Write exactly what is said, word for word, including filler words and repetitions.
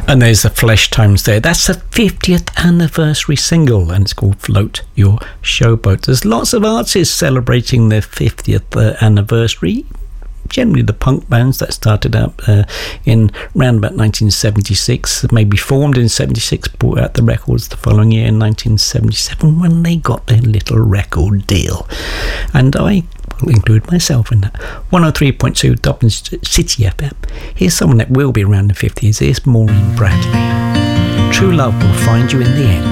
And there's the Flesh Tones there. That's the fiftieth anniversary single, and it's called Float Your Showboat. There's lots of artists celebrating their fiftieth uh, anniversary. Generally the punk bands that started up uh, in around about nineteen seventy-six, maybe formed in seventy-six, brought out the records the following year in nineteen seventy-seven when they got their little record deal. And I will include myself in that. one oh three point two Dublin City F M. Here's someone that will be around the fifties. Here's Maureen Bradley. True love will find you in the end.